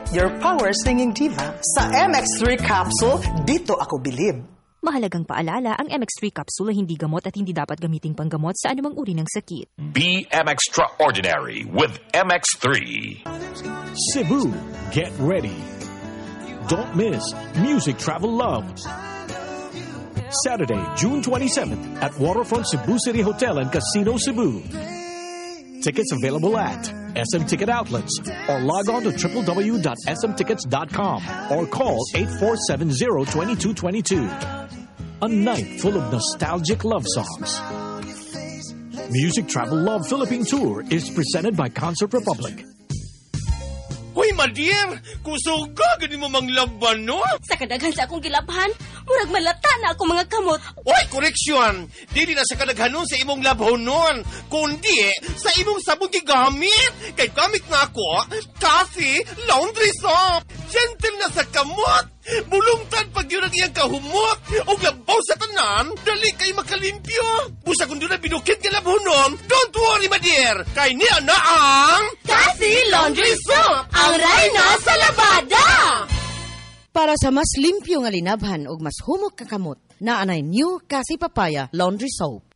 your power singing diva. Sa MX3 capsule, dito ako bilib. Mahalagang paalala, ang MX3 capsule ay hindi gamot at hindi dapat gamiting panggamot sa anumang uri ng sakit. Be extraordinary with MX3. Cebu, get ready. Don't miss Music Travel Love. Saturday, June 27th at Waterfront Cebu City Hotel and Casino Cebu. Tickets available at SM Ticket Outlets or log on to www.smtickets.com or call 8470-2222. A night full of nostalgic love songs. Music Travel Love Philippine Tour is presented by Concert Republic. Hoy, Madir! Kusog ka! Gani mo mang laban, no? Sa kadaghan sa akong gilabhan, murag malata na ako mga kamot. Oy, koreksyon! Dili na sa kadaghanon sa imong labhon nun, kundi sa imong sabong gigamit. Kay gamit na ako, Cassie Laundry Soap. Gentle na sa kamot. Bulungtan pag yun ang iyang kahumot. O labaw sa tanan, dali kay makalimpyo. Busa kung doon na binukit ka labhon nun, don't worry, Madir. Kay niya na ang Cassie Laundry Soap, ang reyna sa labada! Para sa mas limpyo nga linabhan ug mas humok ka kamot, naanay new Cassie Papaya Laundry Soap.